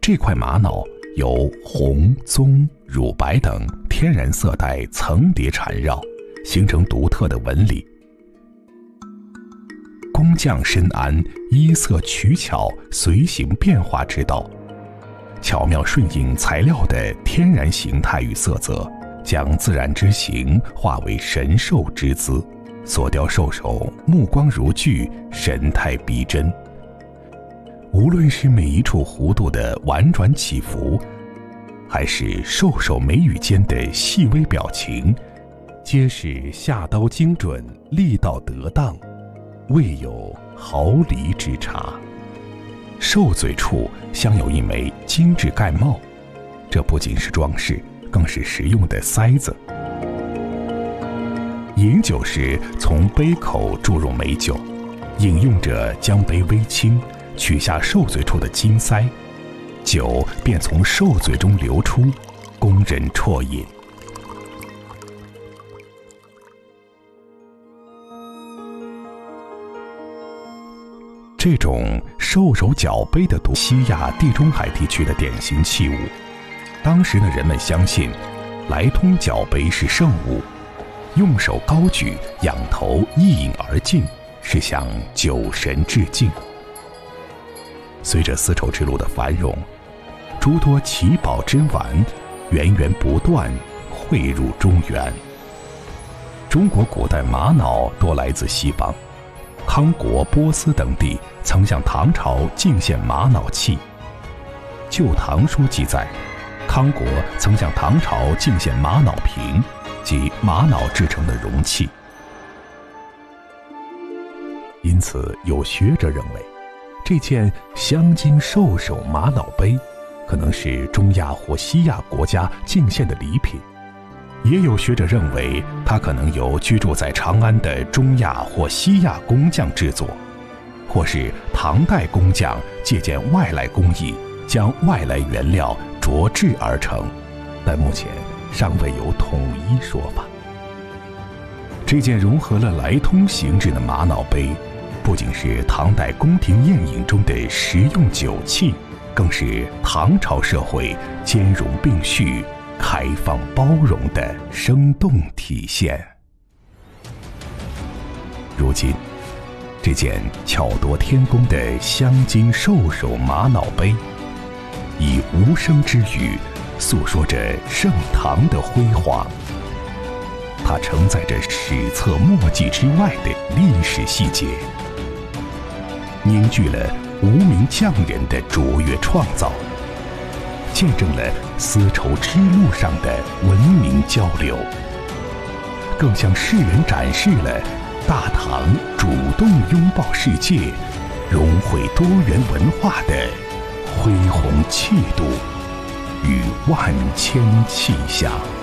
这块玛瑙由红、棕、乳白等天然色带层叠缠绕，形成独特的纹理。工匠深谙依色取巧、随形变化之道，巧妙顺应材料的天然形态与色泽，将自然之形化为神兽之姿，所雕兽首目光如炬，神态逼真。无论是每一处弧度的婉转起伏，还是兽首眉宇间的细微表情，皆是下刀精准，力道得当，未有毫厘之差。兽嘴处镶有一枚精致盖帽，这不仅是装饰，更是实用的塞子。饮酒时从杯口注入美酒，饮用者将杯微倾，取下兽嘴处的金塞，酒便从兽嘴中流出，供人啜饮。这种兽首脚杯的西亚地中海地区的典型器物，当时的人们相信来通脚杯是圣物，用手高举，仰头一饮而尽，是向酒神致敬。随着丝绸之路的繁荣，诸多奇宝珍玩源源不断汇入中原。中国古代玛瑙多来自西方，康国、波斯等地曾向唐朝进献玛瑙器。《旧唐书》记载，康国曾向唐朝进献玛瑙瓶，即玛瑙制成的容器。因此，有学者认为，这件镶金兽首玛瑙杯可能是中亚或西亚国家进献的礼品。也有学者认为，它可能由居住在长安的中亚或西亚工匠制作，或是唐代工匠借鉴外来工艺，将外来原料琢制而成，但目前尚未有统一说法。这件融合了来通形制的玛瑙杯，不仅是唐代宫廷宴饮中的实用酒器，更是唐朝社会兼容并蓄、开放包容的生动体现。如今，这件巧夺天工的镶金兽首玛瑙杯，以无声之语诉说着盛唐的辉煌。它承载着史册墨迹之外的历史细节，凝聚了无名匠人的卓越创造，见证了丝绸之路上的文明交流，更向世人展示了大唐主动拥抱世界、融汇多元文化的恢宏气度与万千气象。